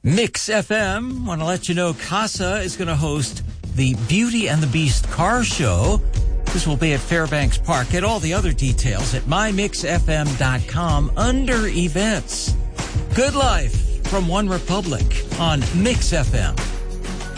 Mix FM, want to let you know Casa is going to host the Beauty and the Beast car show. This will be at Fairbanks Park. Get all the other details at mymixfm.com under events. Good Life from One Republic on Mix FM.